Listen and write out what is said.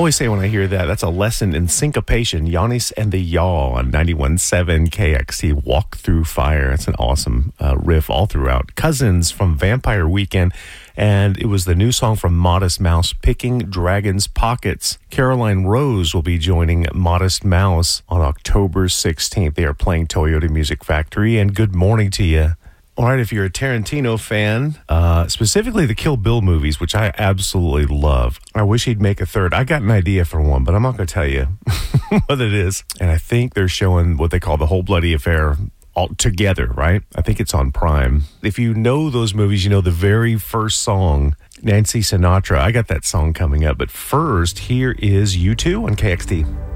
always say when I hear that, that's a lesson in syncopation. Giannis and the Yaw on 91.7 KXT, Walk Through Fire. It's an awesome riff all throughout. Cousins from Vampire Weekend, and it was the new song from Modest Mouse, Picking Dragon's Pockets. Caroline Rose will be joining Modest Mouse on October 16th. They are playing Toyota Music Factory, and good morning to you. All right, if you're a Tarantino fan, specifically the Kill Bill movies, which I absolutely love, I wish he'd make a third. I got an idea for one, but I'm not going to tell you what it is. And I think they're showing what they call the Whole Bloody Affair all together, right? I think it's on Prime. If you know those movies, you know the very first song, Nancy Sinatra. I got that song coming up. But first, here is U2 on KXT.